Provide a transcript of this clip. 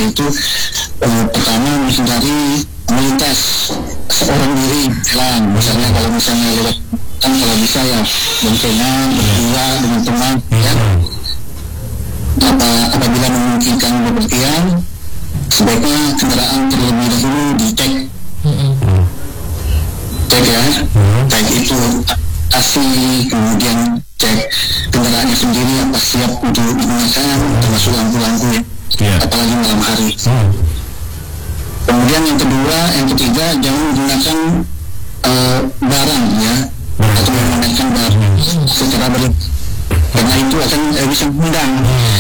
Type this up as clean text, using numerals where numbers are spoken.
yaitu pertama menghindari melintas seorang diri jalan, misalnya kalau misalnya lewat kalau bisa ya boncengan berdua dengan teman ya. Apabila memungkinkan bepergian, sebaiknya kendaraan terlebih dahulu dicek, cek ya, baik itu asli, kemudian cek kendaraannya sendiri apa siap untuk digunakan, termasuk lampu-lampu ya, apalagi malam hari. Kemudian yang ketiga, jangan menggunakan barang ya, atau menggunakan barang secara karena itu akan bisa mengundang